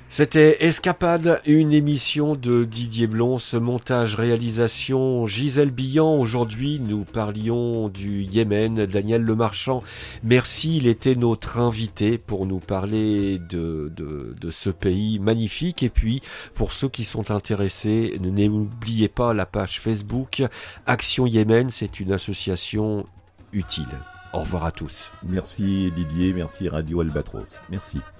C'était Escapade, une émission de Didier Blon, montage, réalisation Gisèle Billan. Aujourd'hui, nous parlions du Yémen, Daniel Lemarchand. Merci, il était notre invité pour nous parler de ce pays magnifique. Et puis, pour ceux qui sont intéressés, n'oubliez pas la page Facebook Action Yémen, c'est une association utile. Au revoir à tous. Merci Didier, merci Radio Albatros. Merci.